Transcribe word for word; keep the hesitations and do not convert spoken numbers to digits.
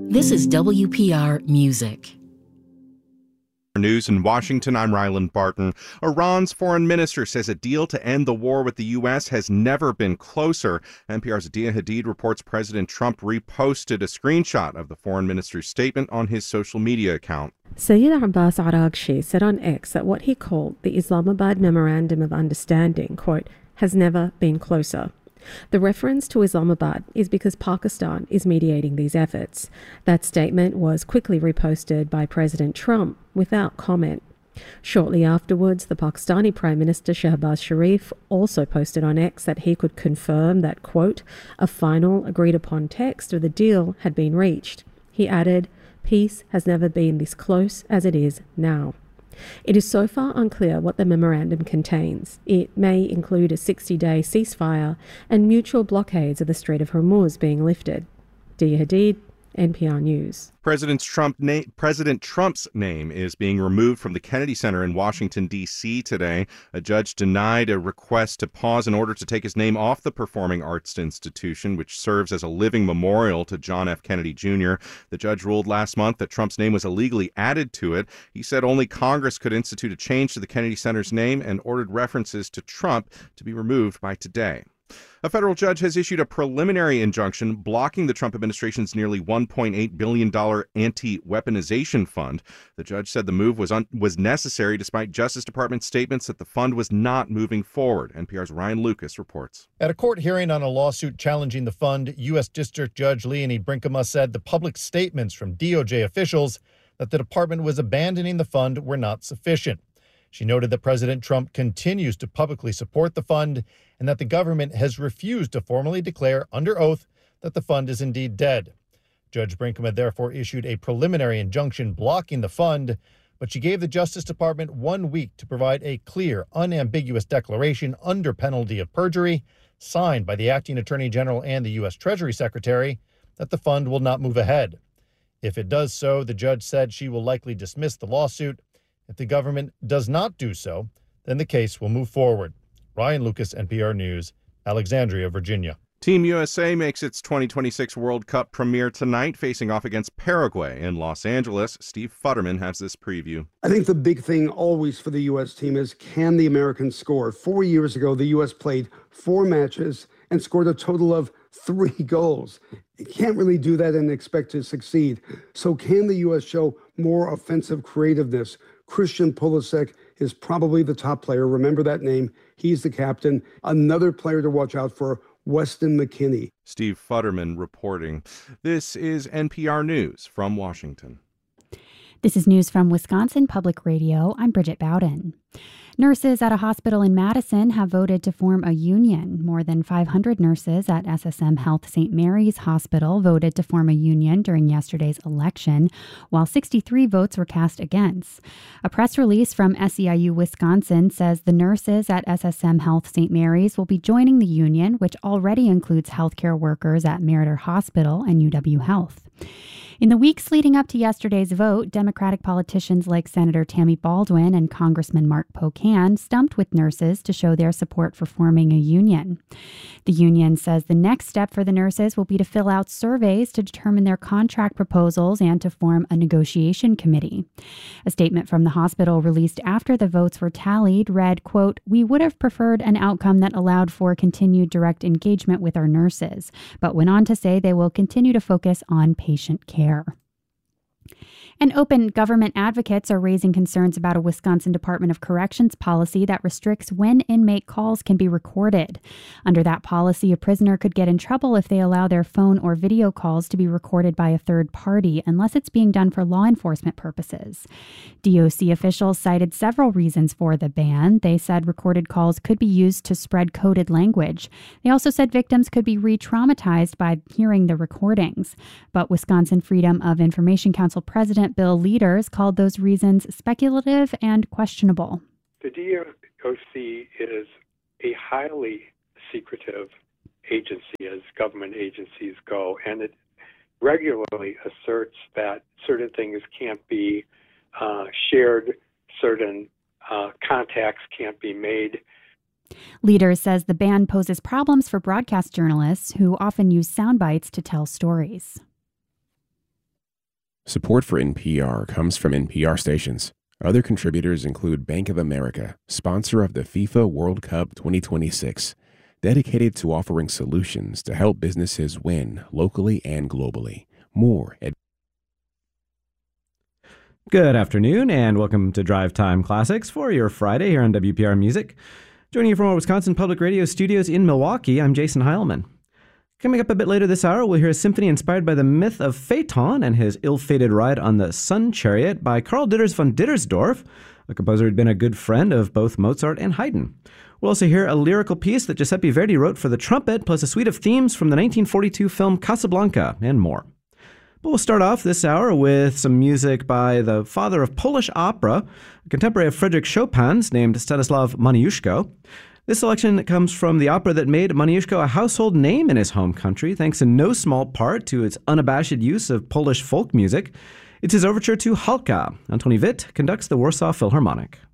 This is W P R Music. News in Washington, I'm Ryland Barton. Iran's foreign minister says a deal to end the war with the U S has never been closer. N P R's Dia Hadid reports President Trump reposted a screenshot of the foreign minister's statement on his social media account. Sayyid Abbas Araghchi said on X that what he called the Islamabad Memorandum of Understanding, quote, has never been closer. The reference to Islamabad is because Pakistan is mediating these efforts. That statement was quickly reposted by President Trump without comment. Shortly afterwards, the Pakistani Prime Minister Shehbaz Sharif also posted on X that he could confirm that, quote, a final agreed-upon text of the deal had been reached. He added, peace has never been this close as it is now. It is so far unclear what the memorandum contains. It may include a sixty-day ceasefire and mutual blockades of the Strait of Hormuz being lifted. Dia Hadid, N P R News. President, Trump na- President Trump's name is being removed from the Kennedy Center in Washington, D C today. A judge denied a request to pause in order to take his name off the Performing Arts Institution, which serves as a living memorial to John F. Kennedy Junior The judge ruled last month that Trump's name was illegally added to it. He said only Congress could institute a change to the Kennedy Center's name and ordered references to Trump to be removed by today. A federal judge has issued a preliminary injunction blocking the Trump administration's nearly one point eight billion dollars anti-weaponization fund. The judge said the move was un- was necessary despite Justice Department statements that the fund was not moving forward. N P R's Ryan Lucas reports. At a court hearing on a lawsuit challenging the fund, U S. District Judge Leonie Brinkema said the public statements from D O J officials that the department was abandoning the fund were not sufficient. She noted that President Trump continues to publicly support the fund and that the government has refused to formally declare under oath that the fund is indeed dead. Judge Brinkema therefore issued a preliminary injunction blocking the fund, but she gave the Justice Department one week to provide a clear, unambiguous declaration under penalty of perjury, signed by the acting Attorney General and the U S. Treasury Secretary, that the fund will not move ahead. If it does so, the judge said she will likely dismiss the lawsuit. If the government does not do so, then the case will move forward. Ryan Lucas, N P R News, Alexandria, Virginia. Team U S A makes its twenty twenty-six World Cup premiere tonight, facing off against Paraguay in Los Angeles. Steve Futterman has this preview. I think the big thing always for the U S team is, can the Americans score? Four years ago, the U S played four matches and scored a total of three goals. You can't really do that and expect to succeed. So can the U S show more offensive creativeness? Christian Pulisic is probably the top player. Remember that name. He's the captain. Another player to watch out for, Weston McKennie. Steve Futterman reporting. This is N P R News from Washington. This is news from Wisconsin Public Radio. I'm Bridget Bowden. Nurses at a hospital in Madison have voted to form a union. More than five hundred nurses at S S M Health Saint Mary's Hospital voted to form a union during yesterday's election, while sixty-three votes were cast against. A press release from S E I U Wisconsin says the nurses at S S M Health Saint Mary's will be joining the union, which already includes healthcare workers at Meriter Hospital and U W Health. In the weeks leading up to yesterday's vote, Democratic politicians like Senator Tammy Baldwin and Congressman Mark Pocan stumped with nurses to show their support for forming a union. The union says the next step for the nurses will be to fill out surveys to determine their contract proposals and to form a negotiation committee. A statement from the hospital released after the votes were tallied read, quote, "We would have preferred an outcome that allowed for continued direct engagement with our nurses, but went on to say they will continue to focus on patient care." And open government advocates are raising concerns about a Wisconsin Department of Corrections policy that restricts when inmate calls can be recorded. Under that policy, a prisoner could get in trouble if they allow their phone or video calls to be recorded by a third party, unless it's being done for law enforcement purposes. D O C officials cited several reasons for the ban. They said recorded calls could be used to spread coded language. They also said victims could be re-traumatized by hearing the recordings. But Wisconsin Freedom of Information Council President Bill Leaders called those reasons speculative and questionable. The D O C is a highly secretive agency as government agencies go, and it regularly asserts that certain things can't be uh, shared, certain uh, contacts can't be made. Leaders says the ban poses problems for broadcast journalists who often use sound bites to tell stories. Support for N P R comes from N P R stations. Other contributors include Bank of America, sponsor of the FIFA World Cup twenty twenty-six, dedicated to offering solutions to help businesses win locally and globally. More at Good afternoon, and welcome to Drive Time Classics for your Friday here on W P R Music. Joining you from our Wisconsin Public Radio studios in Milwaukee, I'm Jason Heilman. Coming up a bit later this hour, we'll hear a symphony inspired by the myth of Phaeton and his ill-fated ride on the Sun Chariot by Karl Ditters von Dittersdorf, a composer who'd been a good friend of both Mozart and Haydn. We'll also hear a lyrical piece that Giuseppe Verdi wrote for the trumpet, plus a suite of themes from the nineteen forty-two film Casablanca, and more. But we'll start off this hour with some music by the father of Polish opera, a contemporary of Frédéric Chopin's named Stanisław Moniuszko. This selection comes from the opera that made Moniuszko a household name in his home country, thanks in no small part to its unabashed use of Polish folk music. It's his overture to Halka. Antoni Witt conducts the Warsaw Philharmonic.